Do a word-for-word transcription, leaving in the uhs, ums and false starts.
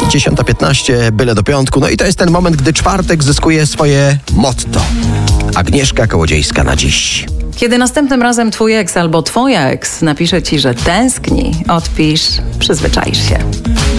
dziesiąta piętnaście, byle do piątku. No i to jest ten moment, gdy czwartek zyskuje swoje motto. Agnieszka Kołodziejska na dziś. Kiedy następnym razem twój eks albo twoja eks napisze ci, że tęskni, odpisz, przyzwyczaisz się.